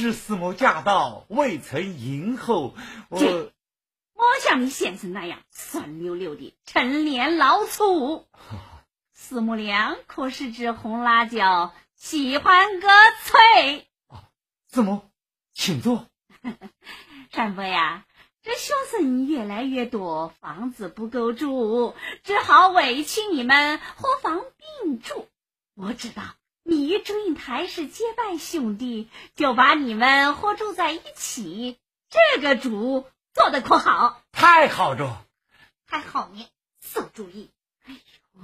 知四母驾到，未曾迎候，我像你先生那样酸溜溜的陈年老醋。四母娘可是只红辣椒，喜欢个脆。 四母，请坐。 传伯呀，这学生越来越多，房子不够住，只好委请你们伙房并住。我知道你与祝英台是结拜兄弟，就把你们合住在一起。这个主做得可好？ 太好着， 还好呢，馊主意。 哎呦，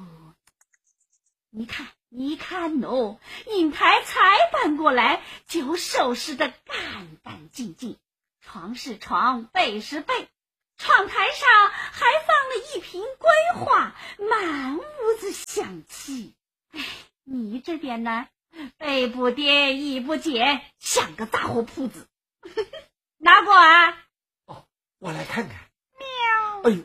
你看哦，英台才搬过来就收拾得干干净净，床是床，被是被，窗台上还放了一瓶桂花，满屋子香气。哎，你这边呢，被不叠，衣不解，像个杂货铺子。拿过啊？ 哦，我来看看。 喵！ 哎呦，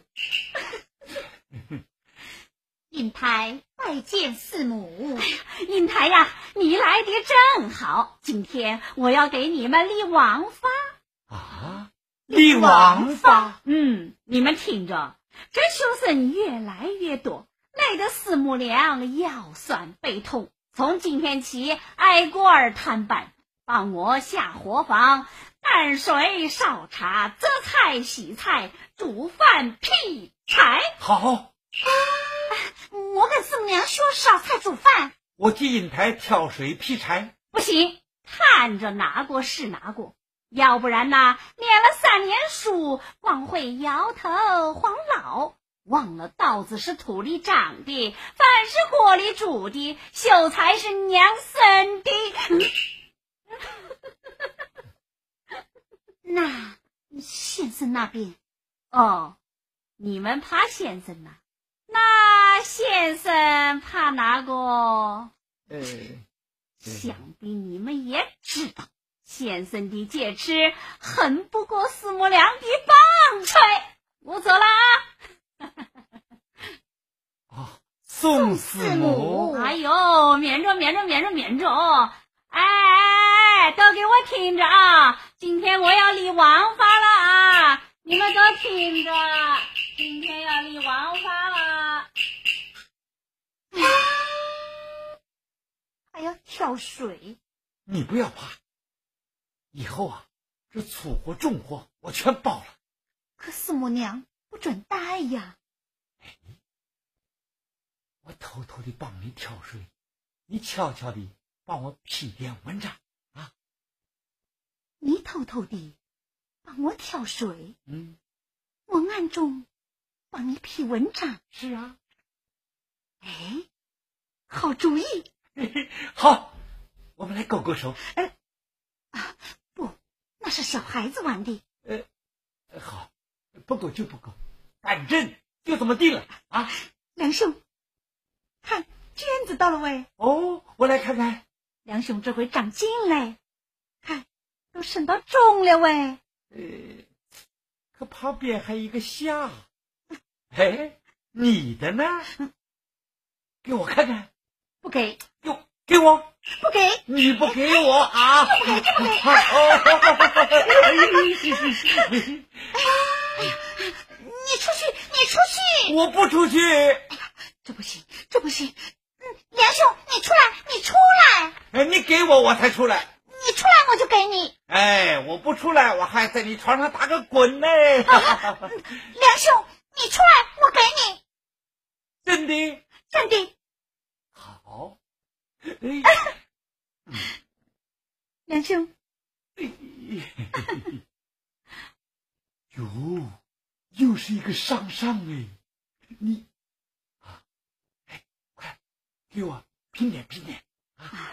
英台拜见四母。 哎呀，英台呀，你来的正好，今天我要给你们立王法。 啊，立王法？ 你们听着，这学生越来越多，累得四母娘腰酸背痛。从今天起，挨个儿探班，帮我下伙房，担水烧茶，择菜洗菜，煮饭劈柴。 好。 我跟四母娘学烧菜煮饭。 我替英台挑水劈柴。 不行，看着拿过是拿过，要不然呐，念了3年书，光会摇头晃脑，忘了稻子是土里长的，饭是锅里煮的，秀才是娘生的。 那先生那边？ 哦，你们怕先生呐？那先生怕哪个？想必你们也知道，先生的戒尺恨不过四母娘的棒槌。我走了啊！ 宋四母。 哎呦，免着！哎，都给我听着啊！今天我要立王法了啊！你们都听着，今天要立王法了。 还要挑水。 你不要怕，以后啊，这粗活重活我全包了。 可四母娘不准带呀。 我偷偷地帮你挑水，你悄悄地帮我批点文章啊。 你偷偷地帮我挑水，我暗中帮你批文章。 是啊。 哎，好主意。 好，我们来勾勾手。 不，那是小孩子玩的。 好，不勾就不勾，反正就这么定了啊。 梁兄，看卷子到了喂。 哦，我来看看。 梁兄这回长进嘞，看都升到中了喂。 可旁边还一个下。哎，你的呢？给我看看。 不给。 给我。 不给。 你不给我啊？ 不给。 哎呀，你出去！ 我不出去。 哎呀，这不行。梁兄，你出来！ 哎，你给我才出来。 你出来我就给你。 哎，我不出来，我还在你床上打个滚呢。 梁兄，你出来，我给你。 真的。好。 梁兄。 哟，又是一个上哎！你快给我拼点啊！